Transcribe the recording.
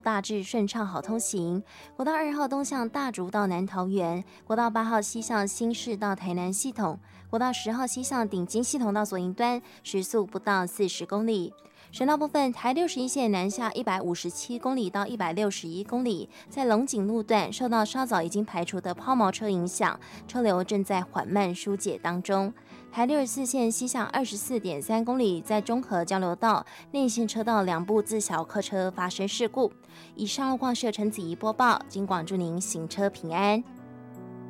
大致顺畅好通行。国道2号东向大竹到南桃园，国道8号西向新市到台南系统，国道10号西向顶金系统到左营端，时速不到40公里。省道部分，台61线南下157公里到161公里，在龙井路段受到稍早已经排除的抛锚车影响，车流正在缓慢疏解当中。台64线西向24.3公里，在中和交流道内线车道2部自小客车发生事故。以上路况是由陈子怡播报，金广祝您行车平安。